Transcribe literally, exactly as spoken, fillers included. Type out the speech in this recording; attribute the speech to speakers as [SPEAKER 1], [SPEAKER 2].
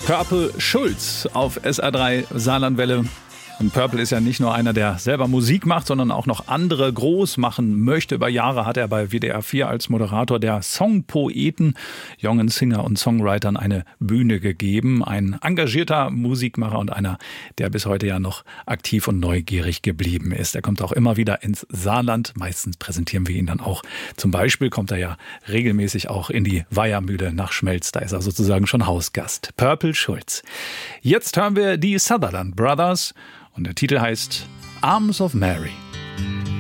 [SPEAKER 1] Purple Schulz auf S R drei Saarlandwelle. Und Purple ist ja nicht nur einer, der selber Musik macht, sondern auch noch andere groß machen möchte. Über Jahre hat er bei W D R vier als Moderator der Songpoeten jungen Singer und Songwritern eine Bühne gegeben. Ein engagierter Musikmacher und einer, der bis heute ja noch aktiv und neugierig geblieben ist. Er kommt auch immer wieder ins Saarland. Meistens präsentieren wir ihn dann auch. Zum Beispiel kommt er ja regelmäßig auch in die Weihermühle nach Schmelz. Da ist er sozusagen schon Hausgast. Purple Schulz. Jetzt hören wir die Sutherland Brothers. Und der Titel heißt Arms of Mary.